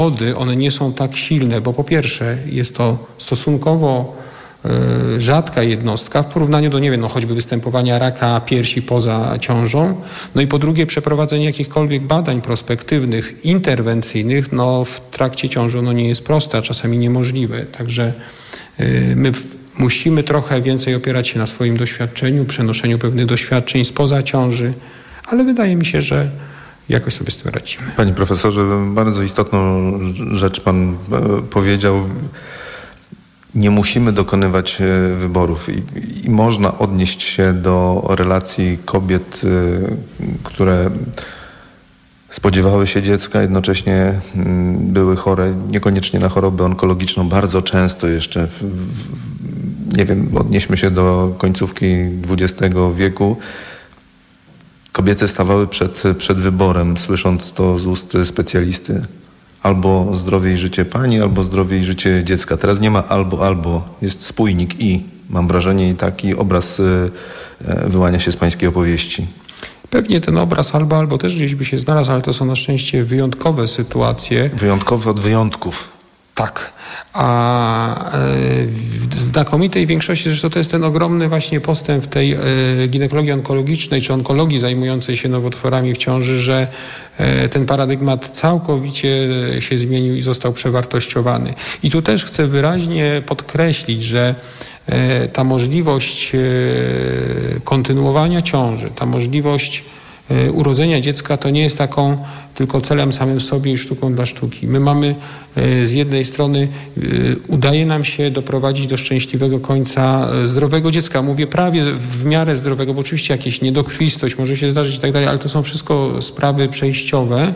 powody, one nie są tak silne, bo po pierwsze jest to stosunkowo rzadka jednostka w porównaniu do, nie wiem, choćby występowania raka piersi poza ciążą. No i po drugie przeprowadzenie jakichkolwiek badań prospektywnych, interwencyjnych, w trakcie ciąży nie jest proste, a czasami niemożliwe. Także my musimy trochę więcej opierać się na swoim doświadczeniu, przenoszeniu pewnych doświadczeń spoza ciąży, ale wydaje mi się, że jakoś sobie z tym radzimy. Panie profesorze, bardzo istotną rzecz pan powiedział. Nie musimy dokonywać wyborów i można odnieść się do relacji kobiet, które spodziewały się dziecka, jednocześnie były chore, niekoniecznie na chorobę onkologiczną, bardzo często jeszcze, odnieśmy się do końcówki XX wieku, kobiety stawały przed wyborem, słysząc to z ust specjalisty. Albo zdrowie i życie pani, albo zdrowie i życie dziecka. Teraz nie ma albo, jest spójnik i mam wrażenie i taki obraz wyłania się z pańskiej opowieści. Pewnie ten obraz albo też gdzieś by się znalazł, ale to są na szczęście wyjątkowe sytuacje. Wyjątkowe od wyjątków. Tak, a w znakomitej większości, zresztą to jest ten ogromny właśnie postęp w tej ginekologii onkologicznej, czy onkologii zajmującej się nowotworami w ciąży, że ten paradygmat całkowicie się zmienił i został przewartościowany. I tu też chcę wyraźnie podkreślić, że ta możliwość kontynuowania ciąży, ta możliwość urodzenia dziecka to nie jest taką tylko celem samym sobie i sztuką dla sztuki. My mamy z jednej strony, udaje nam się doprowadzić do szczęśliwego końca zdrowego dziecka. Mówię prawie w miarę zdrowego, bo oczywiście jakieś niedokrwistość może się zdarzyć i tak dalej, ale to są wszystko sprawy przejściowe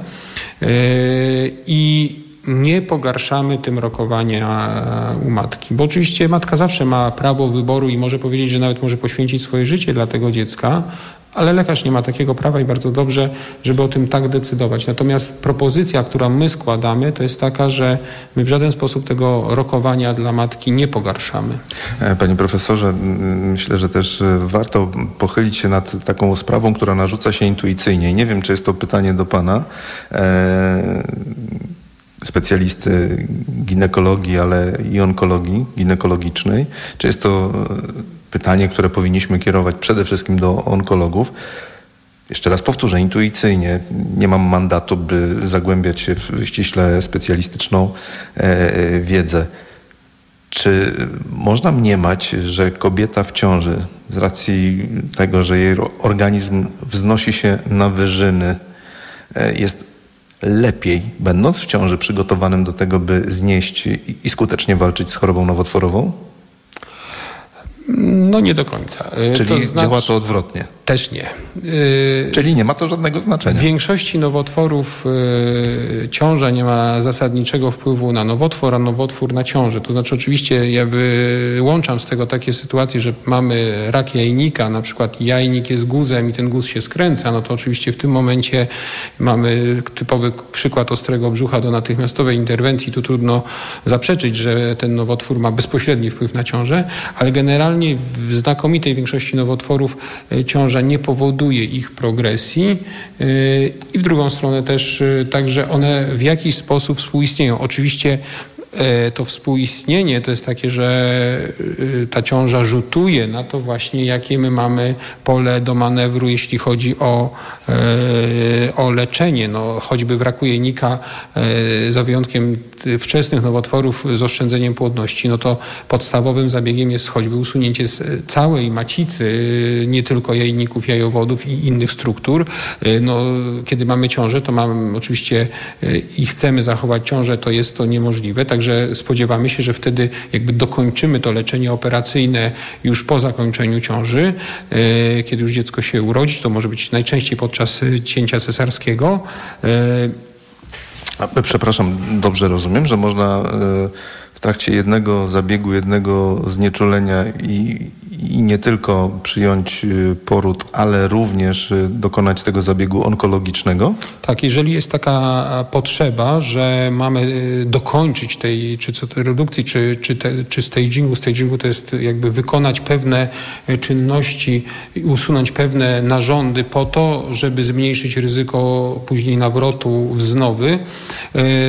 i nie pogarszamy tym rokowania u matki. Bo oczywiście matka zawsze ma prawo wyboru i może powiedzieć, że nawet może poświęcić swoje życie dla tego dziecka, ale lekarz nie ma takiego prawa i bardzo dobrze, żeby o tym tak decydować. Natomiast propozycja, którą my składamy, to jest taka, że my w żaden sposób tego rokowania dla matki nie pogarszamy. Panie profesorze, myślę, że też warto pochylić się nad taką sprawą, która narzuca się intuicyjnie. Nie wiem, czy jest to pytanie do pana, specjalisty ginekologii, ale i onkologii ginekologicznej. Czy jest to pytanie, które powinniśmy kierować przede wszystkim do onkologów? Jeszcze raz powtórzę, intuicyjnie. Nie mam mandatu, by zagłębiać się w ściśle specjalistyczną wiedzę. Czy można mniemać, że kobieta w ciąży, z racji tego, że jej organizm wznosi się na wyżyny, jest lepiej, będąc w ciąży, przygotowanym do tego, by znieść i skutecznie walczyć z chorobą nowotworową? Nie do końca. Czyli działa to odwrotnie? Też nie. Czyli nie ma to żadnego znaczenia? W większości nowotworów ciąża nie ma zasadniczego wpływu na nowotwór, a nowotwór na ciążę. To znaczy oczywiście ja wyłączam z tego takie sytuacje, że mamy rak jajnika, na przykład jajnik jest guzem i ten guz się skręca, no to oczywiście w tym momencie mamy typowy przykład ostrego brzucha do natychmiastowej interwencji. Tu trudno zaprzeczyć, że ten nowotwór ma bezpośredni wpływ na ciążę, ale generalnie w znakomitej większości nowotworów ciąża nie powoduje ich progresji i w drugą stronę też także one w jakiś sposób współistnieją. Oczywiście to współistnienie to jest takie, że ta ciąża rzutuje na to właśnie, jakie my mamy pole do manewru, jeśli chodzi o leczenie. Choćby w raku jajnika, za wyjątkiem wczesnych nowotworów z oszczędzeniem płodności, to podstawowym zabiegiem jest choćby usunięcie z całej macicy, nie tylko jajników, jajowodów i innych struktur. Kiedy mamy ciążę, to mamy oczywiście i chcemy zachować ciążę, to jest to niemożliwe. Także spodziewamy się, że wtedy jakby dokończymy to leczenie operacyjne już po zakończeniu ciąży, kiedy już dziecko się urodzi. To może być najczęściej podczas cięcia cesarskiego. Przepraszam, dobrze rozumiem, że można w trakcie jednego zabiegu, jednego znieczulenia i nie tylko przyjąć poród, ale również dokonać tego zabiegu onkologicznego? Tak, jeżeli jest taka potrzeba, że mamy dokończyć tej redukcji, czy stagingu. Stagingu to jest jakby wykonać pewne czynności i usunąć pewne narządy po to, żeby zmniejszyć ryzyko później nawrotu wznowy.